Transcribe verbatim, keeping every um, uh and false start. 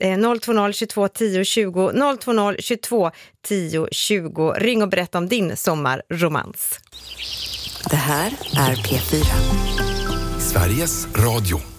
Eh, noll två noll tjugotvå tio tjugo, noll två noll tjugotvå tio tjugo. Ring och berätta om din sommarromans. Det här är P fyra. Sveriges Radio.